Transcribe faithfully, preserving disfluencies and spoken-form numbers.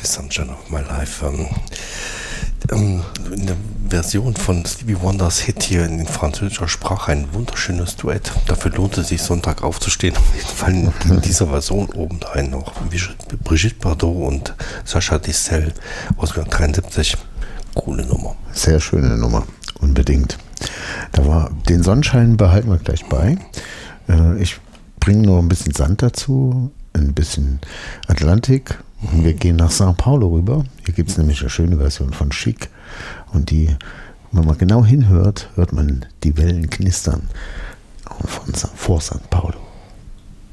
The Sunshine of My Life. Ähm, ähm, in der Version von Stevie Wonders Hit hier in französischer Sprache ein wunderschönes Duett. Dafür lohnt es sich, Sonntag aufzustehen. Auf jeden Fall in dieser Version obendrein noch Brigitte Bardot und Sacha Distel aus dreiundsiebzig. Coole Nummer. Sehr schöne Nummer, unbedingt. Da war, den Sonnenschein behalten wir gleich bei. Äh, ich bringe noch ein bisschen Sand dazu, ein bisschen Atlantik. Und wir gehen nach Sao Paulo rüber. Hier gibt es nämlich eine schöne Version von Chic. Und die, wenn man genau hinhört, hört man die Wellen knistern von, vor Sao Paulo.